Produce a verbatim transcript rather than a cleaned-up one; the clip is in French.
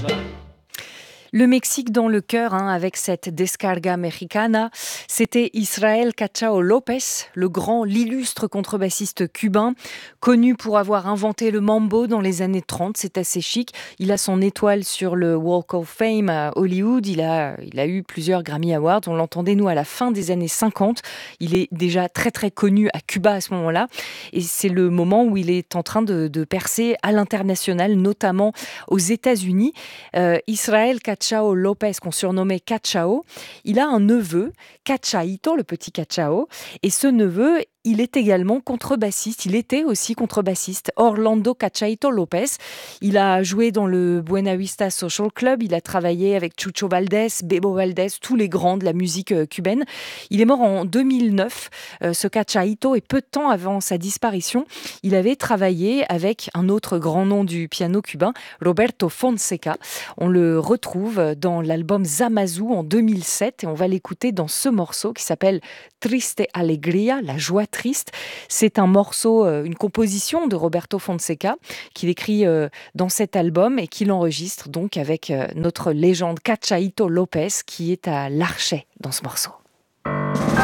Le Mexique dans le cœur, hein, avec cette descarga mexicana, c'était Israel Cachao López, le grand, l'illustre contrebassiste cubain, connu pour avoir inventé le mambo dans les années trente, c'est assez chic. Il a son étoile sur le Walk of Fame à Hollywood, il a, il a eu plusieurs Grammy Awards, on l'entendait nous à la fin des années cinquante, il est déjà très très connu à Cuba à ce moment-là, et c'est le moment où il est en train de, de percer à l'international, notamment aux États-Unis. Euh, Israel Cachao López, qu'on surnommait Cachao, il a un neveu, Cachaito, le petit Cachao, et ce neveu, il est également contrebassiste, il était aussi contrebassiste, Orlando Cachaito López. Il a joué dans le Buena Vista Social Club, il a travaillé avec Chucho Valdés, Bebo Valdés, tous les grands de la musique euh, cubaine. Il est mort en deux mille neuf, euh, ce Cachaito, et peu de temps avant sa disparition, il avait travaillé avec un autre grand nom du piano cubain, Roberto Fonseca. On le retrouve dans l'album Zamasu en deux mille sept et on va l'écouter dans ce morceau qui s'appelle Triste Alegría, la joie triste. C'est un morceau, euh, une composition de Roberto Fonseca qu'il écrit euh, dans cet album et qu'il enregistre donc avec euh, notre légende Cachaito López qui est à l'archet dans ce morceau.